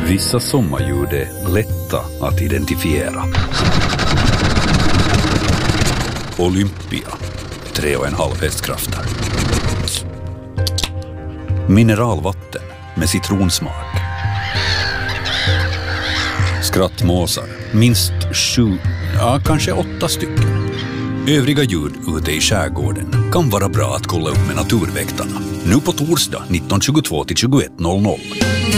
Vissa sommarljud är lätta att identifiera. Olympia, 3,5 hästkrafter. Mineralvatten med citronsmak. Skrattmåsar, minst 7, kanske 8 stycken. Övriga ljud ute i skärgården kan vara bra att kolla upp med naturväktarna. Nu på torsdag 19.22 till 21.00.